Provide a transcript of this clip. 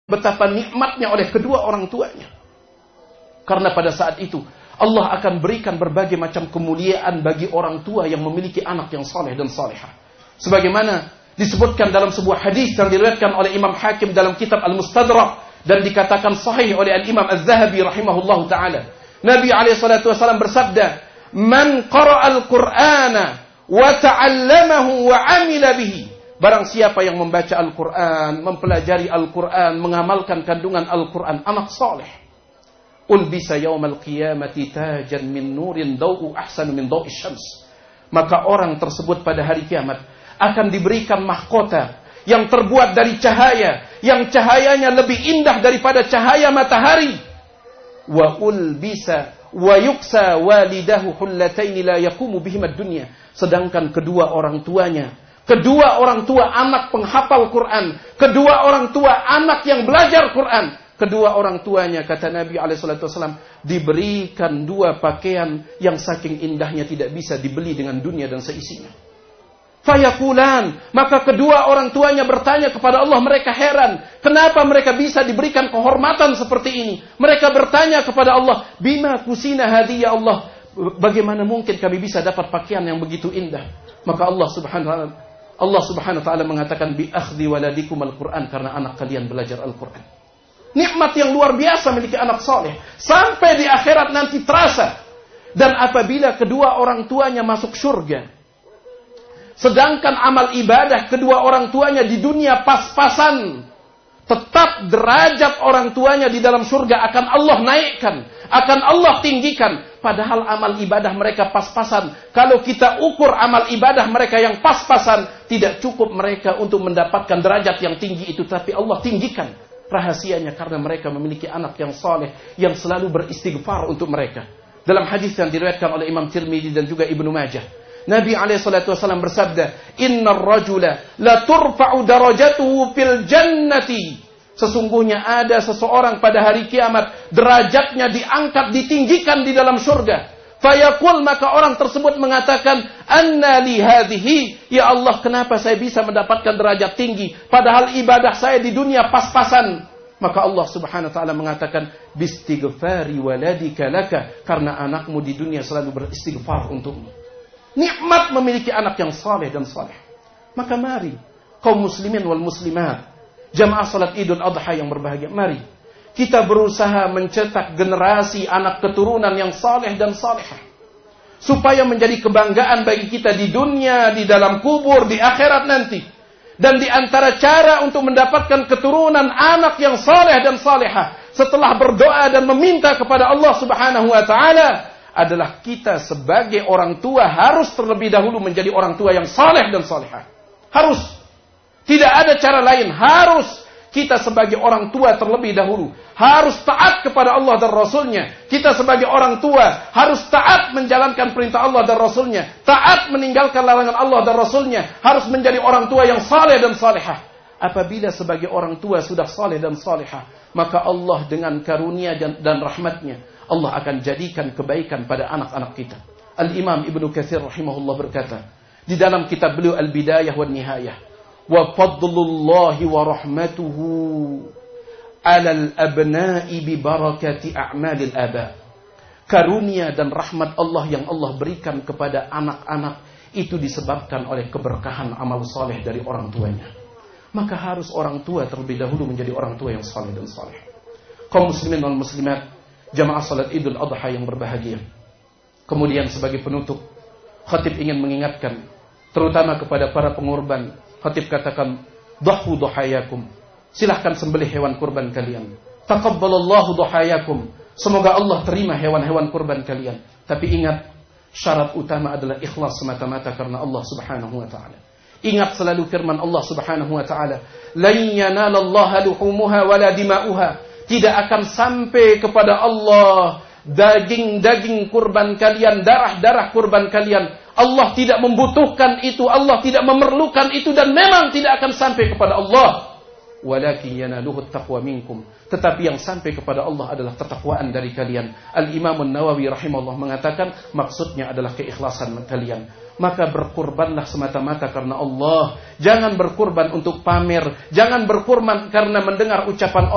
betapa nikmatnya oleh kedua orang tuanya. Karena pada saat itu Allah akan berikan berbagai macam kemuliaan bagi orang tua yang memiliki anak yang saleh dan salehah. Sebagaimana disebutkan dalam sebuah hadis yang diriwayatkan oleh Imam Hakim dalam kitab Al-Mustadrak dan dikatakan sahih oleh Al-Imam Az-Zahabi rahimahullahu taala. Nabi alaihi salatu wasallam bersabda, "Man qara'al Qur'ana wa ta'allamahu wa 'amila bihi." Barang siapa yang membaca Al-Quran, mempelajari Al-Quran, mengamalkan kandungan Al-Quran, anak saleh, ulbisa yaumal qiyamati tajan min nurin daw'u ahsanu min daw'is syams. Maka orang tersebut pada hari kiamat akan diberikan mahkota yang terbuat dari cahaya, yang cahayanya lebih indah daripada cahaya matahari. Wa ulbisa wa yuksa walidahu hullataini la yaqumu bihimad dunya. Sedangkan kedua orang tuanya, kedua orang tua anak penghafal Quran, kedua orang tua anak yang belajar Quran, kedua orang tuanya, kata Nabi SAW, diberikan dua pakaian yang saking indahnya tidak bisa dibeli dengan dunia dan seisinya. Fayakulan, maka kedua orang tuanya bertanya kepada Allah, mereka heran, kenapa mereka bisa diberikan kehormatan seperti ini? Mereka bertanya kepada Allah, bima kusina hadi ya Allah, bagaimana mungkin kami bisa dapat pakaian yang begitu indah? Maka Allah Subhanahu wa ta'ala mengatakan bi akhdhi waladikum al-Quran, karena anak kalian belajar Al-Quran. Nikmat yang luar biasa memiliki anak saleh, sampai di akhirat nanti terasa. Dan apabila kedua orang tuanya masuk surga, sedangkan amal ibadah kedua orang tuanya di dunia pas-pasan, tetap derajat orang tuanya di dalam surga akan Allah naikkan, akan Allah tinggikan. Padahal amal ibadah mereka pas-pasan. Kalau kita ukur amal ibadah mereka yang pas-pasan, tidak cukup mereka untuk mendapatkan derajat yang tinggi itu. Tapi Allah tinggikan rahasianya karena mereka memiliki anak yang saleh, yang selalu beristighfar untuk mereka. Dalam hadis yang diriwayatkan oleh Imam Tirmidzi dan juga Ibnu Majah, Nabi SAW bersabda, Innar rajula la turfa'u darajatuhu fil jannati. Sesungguhnya ada seseorang pada hari kiamat, derajatnya diangkat, ditinggikan di dalam surga. Fayaqul, maka orang tersebut mengatakan, Anna li hadhihi, ya Allah, kenapa saya bisa mendapatkan derajat tinggi, padahal ibadah saya di dunia pas-pasan. Maka Allah Subhanahu wa ta'ala mengatakan, bistighfari waladika laka, karena anakmu di dunia selalu beristighfar untukmu. Nikmat memiliki anak yang saleh dan saleh. Maka mari kaum muslimin wal muslimat, jamaah salat Idul Adha yang berbahagia, mari kita berusaha mencetak generasi anak keturunan yang saleh dan salehah, supaya menjadi kebanggaan bagi kita di dunia, di dalam kubur, di akhirat nanti. Dan di antara cara untuk mendapatkan keturunan anak yang saleh dan salehah, setelah berdoa dan meminta kepada Allah Subhanahu wa ta'ala, adalah kita sebagai orang tua harus terlebih dahulu menjadi orang tua yang saleh dan salehah. Harus. Tidak ada cara lain. Harus kita sebagai orang tua terlebih dahulu harus taat kepada Allah dan Rasulnya. Kita sebagai orang tua harus taat menjalankan perintah Allah dan Rasulnya. Taat meninggalkan larangan Allah dan Rasulnya. Harus menjadi orang tua yang saleh dan salehah. Apabila sebagai orang tua sudah saleh dan salehah, maka Allah dengan karunia dan rahmatnya, Allah akan jadikan kebaikan pada anak-anak kita. Al-Imam Ibnu Katsir rahimahullah berkata, di dalam kitab beliau Al-Bidayah wa Nihayah, wa fadlullahi wa rahmatuhu alal abna'i bi barakati a'malil aba. Karunia dan rahmat Allah yang Allah berikan kepada anak-anak itu disebabkan oleh keberkahan amal saleh dari orang tuanya. Maka harus orang tua terlebih dahulu menjadi orang tua yang saleh dan saleh. Kaum muslimin wal muslimat, jamaah salat Idul Adha yang berbahagia. Kemudian sebagai penutup, khatib ingin mengingatkan terutama kepada para pengorban. Khatib katakan, dhahu dhahayakum. Silahkan sembelih hewan kurban kalian. Taqabbalallahu dhahayakum. Semoga Allah terima hewan-hewan kurban kalian. Tapi ingat, syarat utama adalah ikhlas semata-mata karena Allah Subhanahu wa ta'ala. Ingat selalu firman Allah Subhanahu wa ta'ala, lan yanalallaha luhumuha wala dima'uha. Tidak akan sampai kepada Allah daging-daging kurban kalian, darah-darah kurban kalian. Allah tidak membutuhkan itu, Allah tidak memerlukan itu, dan memang tidak akan sampai kepada Allah. Walakin yanaluhu taqwa minkum. Tetapi yang sampai kepada Allah adalah ketakwaan dari kalian. Al-Imam An-Nawawi rahimahullah mengatakan maksudnya adalah keikhlasan kalian. Maka berkurbanlah semata-mata karena Allah. Jangan berkurban untuk pamer, jangan berkurban karena mendengar ucapan